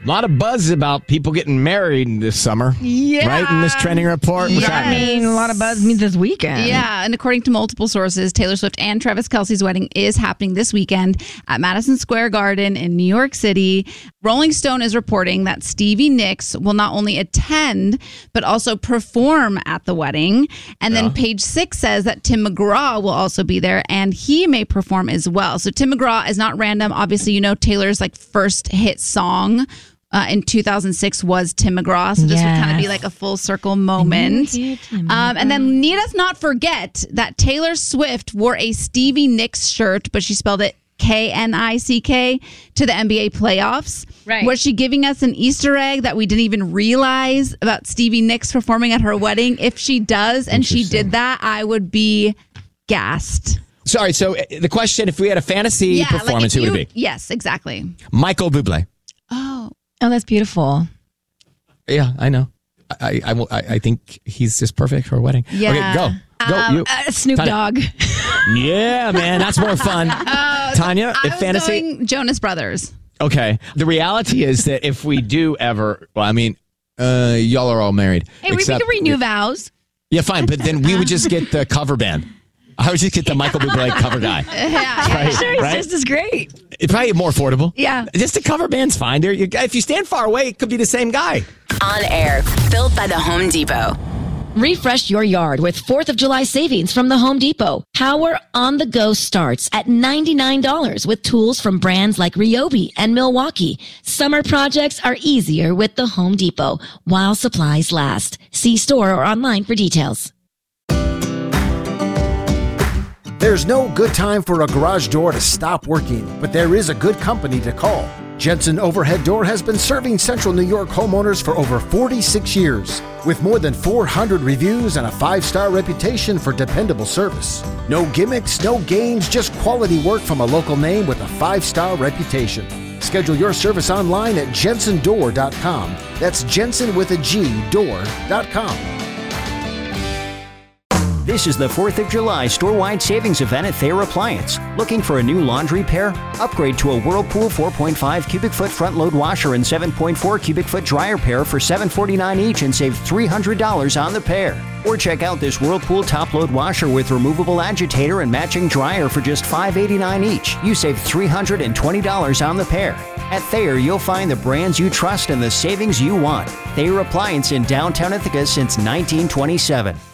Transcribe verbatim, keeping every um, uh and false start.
A lot of buzz about people getting married this summer. Yeah. Right? In this trending report. What's Yeah, happening? I mean, a lot of buzz means this weekend. Yeah, and according to multiple sources, Taylor Swift and Travis Kelce's wedding is happening this weekend at Madison Square Garden in New York City. Rolling Stone is reporting that Stevie Nicks will not only attend, but also perform at the wedding. And then Yeah. Page Six says that Tim McGraw will also be there, and he may perform as well. So Tim McGraw is not random. Obviously, you know Taylor's like first hit song Uh, in two thousand six was Tim McGraw. So this would kind of be Yes. like a full circle moment. Um, and then need us not forget that Taylor Swift wore a Stevie Nicks shirt, but she spelled it K N I C K to the N B A playoffs. Right. Was she giving us an Easter egg that we didn't even realize about Stevie Nicks performing at her wedding? If she does and she did that, I would be gassed. Sorry, so uh, the question, if we had a fantasy Yeah, like performance, if who you- would it be? Yes, exactly. Michael Bublé. Oh. Oh, that's beautiful. Yeah, I know. I I, I, I think he's just perfect for a wedding. Yeah. Okay, go. Go. Um, you. uh, Snoop Tanya. Dogg. Yeah, man, that's more fun. Tanya, I if was fantasy. going Jonas Brothers. Okay. The reality is that if we do ever, well, I mean, uh, y'all are all married. Hey, we except- can renew vows. Yeah, fine, but then we would just get the cover band. I would just get the Michael Bublé cover guy. Yeah. Right, Sure, right? this is great. It's probably more affordable. Yeah. Just the cover band's fine. There, you, if you stand far away, it could be the same guy. On air, built by the Home Depot. Refresh your yard with fourth of July savings from the Home Depot. Power on the go starts at ninety-nine dollars with tools from brands like Ryobi and Milwaukee. Summer projects are easier with the Home Depot while supplies last. See store or online for details. There's no good time for a garage door to stop working, but there is a good company to call. Jensen Overhead Door has been serving Central New York homeowners for over forty-six years, with more than four hundred reviews and a five-star reputation for dependable service. No gimmicks, no games, just quality work from a local name with a five-star reputation. Schedule your service online at jensen door dot com. That's Jensen with a G, door dot com. This is the fourth of July store-wide savings event at Thayer Appliance. Looking for a new laundry pair? Upgrade to a Whirlpool four point five cubic foot front-load washer and seven point four cubic foot dryer pair for seven hundred forty-nine dollars each and save three hundred dollars on the pair. Or check out this Whirlpool top-load washer with removable agitator and matching dryer for just five hundred eighty-nine dollars each. You save three hundred twenty dollars on the pair. At Thayer, you'll find the brands you trust and the savings you want. Thayer Appliance in downtown Ithaca since nineteen twenty-seven.